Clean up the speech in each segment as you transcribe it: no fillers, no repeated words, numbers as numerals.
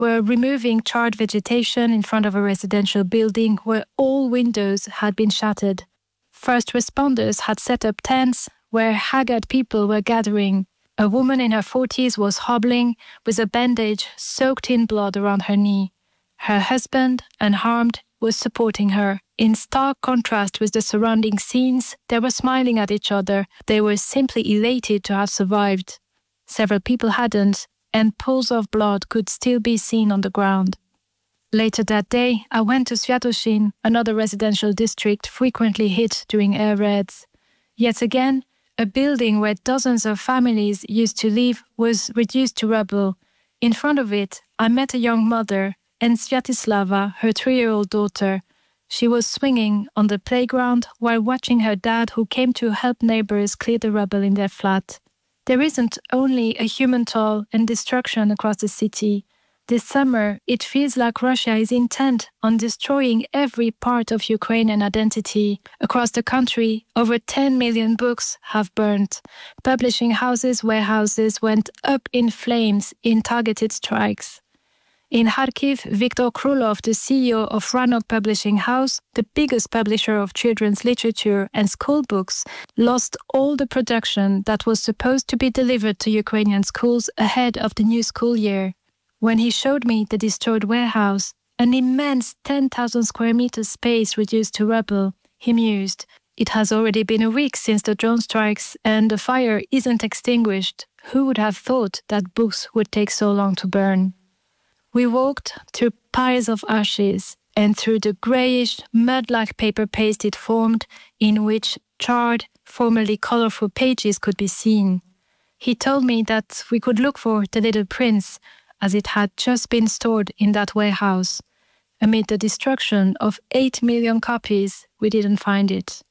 were removing charred vegetation in front of a residential building where all windows had been shattered. First responders had set up tents where haggard people were gathering. A woman in her 40s was hobbling with a bandage soaked in blood around her knee. Her husband, unharmed, was supporting her. In stark contrast with the surrounding scenes, they were smiling at each other. They were simply elated to have survived. Several people hadn't, and pools of blood could still be seen on the ground. Later that day, I went to Światłocin, another residential district frequently hit during air raids. Yet again, a building where dozens of families used to live was reduced to rubble. In front of it, I met a young mother and Sviatoslava, her 3-year-old daughter. She was swinging on the playground while watching her dad, who came to help neighbors clear the rubble in their flat. There isn't only a human toll and destruction across the city. This summer, it feels like Russia is intent on destroying every part of Ukrainian identity. Across the country, over 10 million books have burned. Publishing houses, warehouses went up in flames in targeted strikes. In Kharkiv, Viktor Krylov, the CEO of Ranok Publishing House, the biggest publisher of children's literature and school books, lost all the production that was supposed to be delivered to Ukrainian schools ahead of the new school year. When he showed me the destroyed warehouse, an immense 10,000 square meter space reduced to rubble, he mused, "It has already been a week since the drone strikes and the fire isn't extinguished. Who would have thought that books would take so long to burn?" We walked through piles of ashes and through the greyish, mud-like paper paste it formed, in which charred, formerly colourful pages could be seen. He told me that we could look for The Little Prince, as it had just been stored in that warehouse. Amid the destruction of 8 million copies, we didn't find it.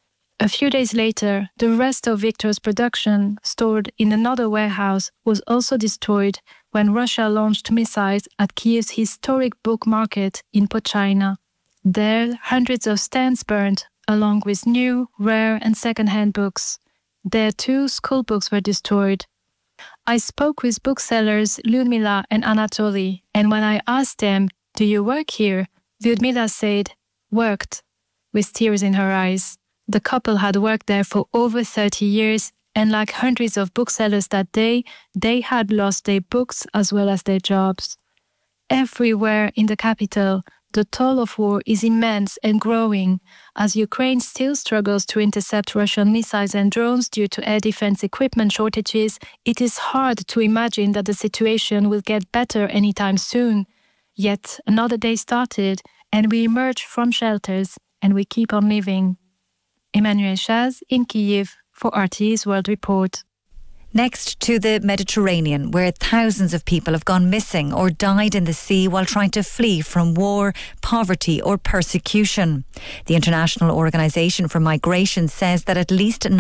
A few days later, the rest of Viktor's production, stored in another warehouse, was also destroyed when Russia launched missiles at Kiev's historic book market in Pochina. There, hundreds of stands burned, along with new, rare and second-hand books. There too, school books were destroyed. I spoke with booksellers Lyudmila and Anatoly, and when I asked them, "Do you work here?" Lyudmila said, "Worked," with tears in her eyes. The couple had worked there for over 30 years, and like hundreds of booksellers that day, they had lost their books as well as their jobs. Everywhere in the capital, the toll of war is immense and growing. As Ukraine still struggles to intercept Russian missiles and drones due to air defense equipment shortages, it is hard to imagine that the situation will get better anytime soon. Yet another day started, and we emerge from shelters, and we keep on living. Emmanuel Chaz in Kyiv for RT's World Report. Next to the Mediterranean, where thousands of people have gone missing or died in the sea while trying to flee from war, poverty or persecution. The International Organization for Migration says that at least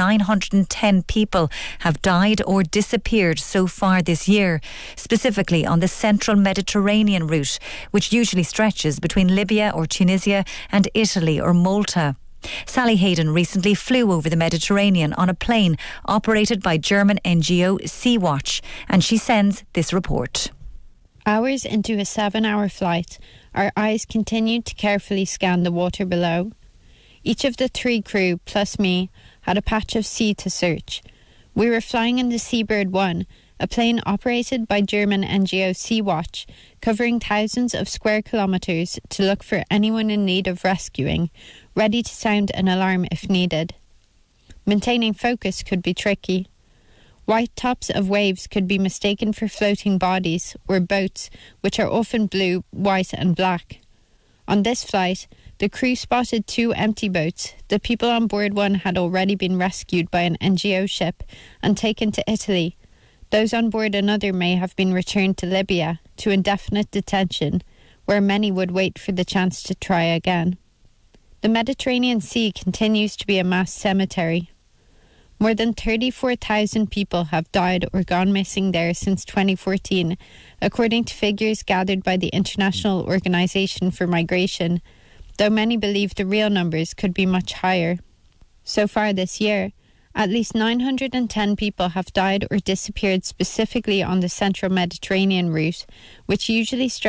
910 people have died or disappeared so far this year, specifically on the central Mediterranean route, which usually stretches between Libya or Tunisia and Italy or Malta. Sally Hayden recently flew over the Mediterranean on a plane operated by German NGO Sea-Watch, and she sends this report. Hours into a 7-hour flight, our eyes continued to carefully scan the water below. Each of the 3 crew, plus me, had a patch of sea to search. We were flying in the Seabird 1, a plane operated by German NGO Sea-Watch, covering thousands of square kilometres to look for anyone in need of rescuing, ready to sound an alarm if needed. Maintaining focus could be tricky. White tops of waves could be mistaken for floating bodies or boats, which are often blue, white and black. On this flight, the crew spotted 2 empty boats. The people on board one had already been rescued by an NGO ship and taken to Italy. Those on board another may have been returned to Libya to indefinite detention, where many would wait for the chance to try again. The Mediterranean Sea continues to be a mass cemetery. More than 34,000 people have died or gone missing there since 2014, according to figures gathered by the International Organization for Migration, though many believe the real numbers could be much higher. So far this year, At least 910 people have died or disappeared specifically on the central Mediterranean route, which usually